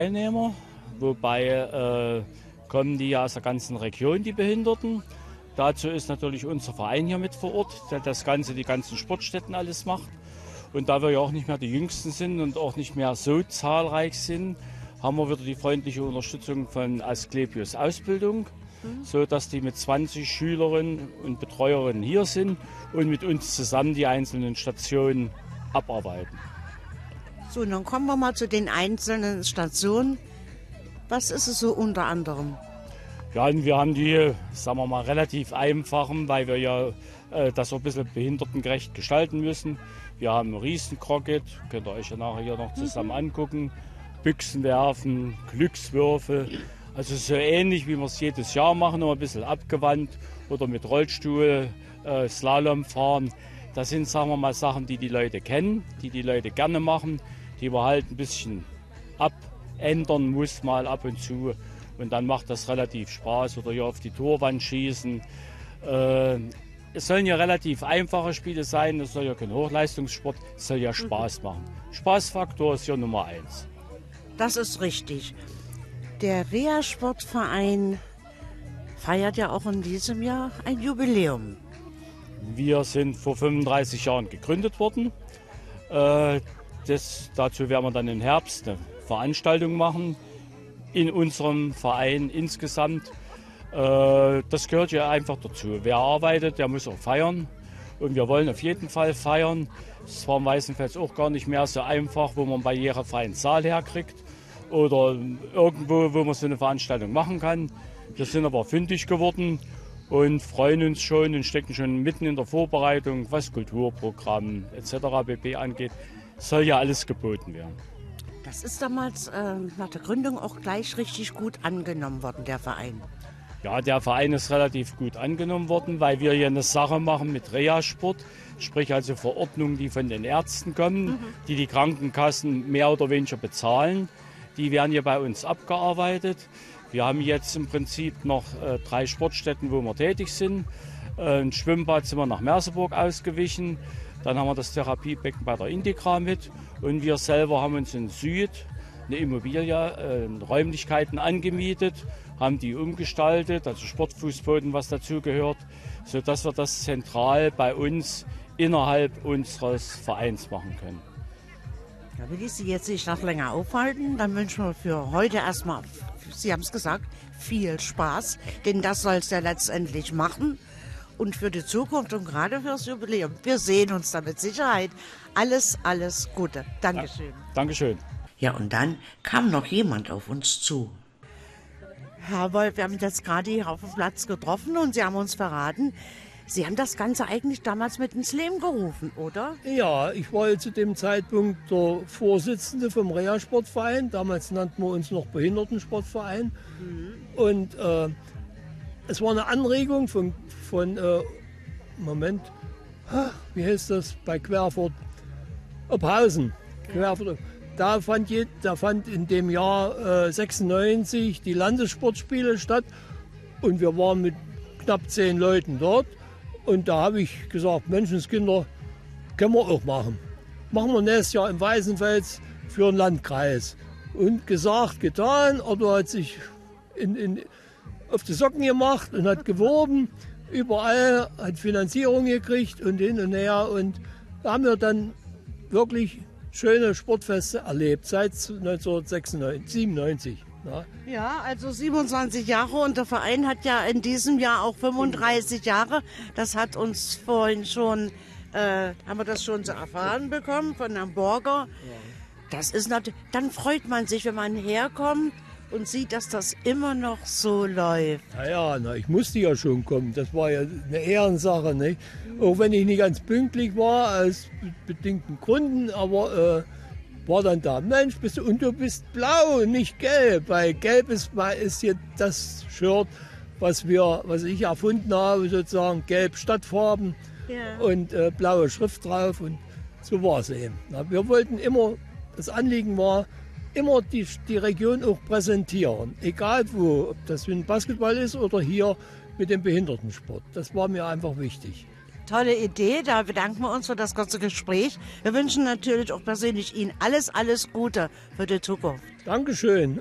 Teilnehmer, wobei kommen die ja aus der ganzen Region, die Behinderten. Dazu ist natürlich unser Verein hier mit vor Ort, der die ganzen Sportstätten alles macht. Und da wir ja auch nicht mehr die Jüngsten sind und auch nicht mehr so zahlreich sind, haben wir wieder die freundliche Unterstützung von Asklepios Ausbildung, so dass die mit 20 Schülerinnen und Betreuerinnen hier sind und mit uns zusammen die einzelnen Stationen abarbeiten. So, dann kommen wir mal zu den einzelnen Stationen. Was ist es so unter anderem? Ja, und wir haben die, sagen wir mal, relativ einfachen, weil wir ja das so ein bisschen behindertengerecht gestalten müssen. Wir haben Riesenkrocket, könnt ihr euch ja nachher hier noch zusammen angucken. Büchsen werfen, Glückswürfe. Also so ähnlich, wie wir es jedes Jahr machen, nur ein bisschen abgewandt. Oder mit Rollstuhl, Slalom fahren. Das sind, sagen wir mal, Sachen, die die Leute kennen, die die Leute gerne machen, die man halt ein bisschen abändern muss, mal ab und zu. Und dann macht das relativ Spaß. Oder hier auf die Torwand schießen. Es sollen ja relativ einfache Spiele sein. Es soll ja kein Hochleistungssport. Es soll ja Spaß machen. Spaßfaktor ist ja Nummer 1. Das ist richtig. Der Reha-Sportverein feiert ja auch in diesem Jahr ein Jubiläum. Wir sind vor 35 Jahren gegründet worden. Dazu werden wir dann im Herbst eine Veranstaltung machen. In unserem Verein insgesamt. Das gehört ja einfach dazu. Wer arbeitet, der muss auch feiern. Und wir wollen auf jeden Fall feiern. Es war in Weißenfels auch gar nicht mehr so einfach, wo man barrierefrei einen Saal herkriegt. Oder irgendwo, wo man so eine Veranstaltung machen kann. Wir sind aber fündig geworden und freuen uns schon und stecken schon mitten in der Vorbereitung, was Kulturprogramm etc. pp. Angeht. Soll ja alles geboten werden. Das ist damals nach der Gründung auch gleich richtig gut angenommen worden, der Verein. Ja, der Verein ist relativ gut angenommen worden, weil wir hier eine Sache machen mit Reha-Sport, sprich also Verordnungen, die von den Ärzten kommen, die die Krankenkassen mehr oder weniger bezahlen. Die werden hier bei uns abgearbeitet. Wir haben jetzt im Prinzip noch 3 Sportstätten, wo wir tätig sind. Ein Schwimmbad sind wir nach Merseburg ausgewichen. Dann haben wir das Therapiebecken bei der Integra mit. Und wir selber haben uns in Süd eine Immobilie, Räumlichkeiten angemietet, haben die umgestaltet, also Sportfußboden, was dazugehört, sodass wir das zentral bei uns innerhalb unseres Vereins machen können. Da will ich Sie jetzt nicht noch länger aufhalten. Dann wünschen wir für heute erstmal, Sie haben es gesagt, viel Spaß, denn das soll es ja letztendlich machen. Und für die Zukunft und gerade fürs Jubiläum. Wir sehen uns da mit Sicherheit. Alles, alles Gute. Dankeschön. Ja, Dankeschön. Ja, und dann kam noch jemand auf uns zu. Herr Wolf, wir haben uns jetzt gerade hier auf dem Platz getroffen und Sie haben uns verraten, Sie haben das Ganze eigentlich damals mit ins Leben gerufen, oder? Ja, ich war zu dem Zeitpunkt der Vorsitzende vom Reha-Sportverein. Damals nannten wir uns noch Behindertensportverein. Und es war eine Anregung von Moment, wie heißt das, bei Querfurt, Ophausen. Querfurt. Da fand in dem Jahr 96 die Landessportspiele statt und wir waren mit knapp 10 Leuten dort. Und da habe ich gesagt, Menschenskinder, können wir auch machen. Machen wir nächstes Jahr im Weißenfels für den Landkreis. Und gesagt, getan, Otto hat sich auf die Socken gemacht und hat geworben. Überall hat Finanzierung gekriegt und hin und her. Und da haben wir dann wirklich schöne Sportfeste erlebt, seit 1997. Ja, also 27 Jahre und der Verein hat ja in diesem Jahr auch 35 Jahre. Das hat uns vorhin schon, haben wir das schon zu erfahren bekommen von Herrn Borger. Das ist natürlich, dann freut man sich, wenn man herkommt und sieht, dass das immer noch so läuft. Na, ich musste ja schon kommen. Das war ja eine Ehrensache, nicht? Auch wenn ich nicht ganz pünktlich war, aus bedingten Gründen, aber war dann da, Mensch, du bist blau, nicht gelb, weil gelb ist hier das Shirt, was ich erfunden habe, sozusagen gelb Stadtfarben und blaue Schrift drauf und so war es eben. Wir wollten immer, das Anliegen war, immer die Region auch präsentieren, egal wo, ob das mit dem Basketball ist oder hier mit dem Behindertensport. Das war mir einfach wichtig. tolle Idee. Da bedanken wir uns für das kurze Gespräch. Wir wünschen natürlich auch persönlich Ihnen alles, alles Gute für die Zukunft. Dankeschön.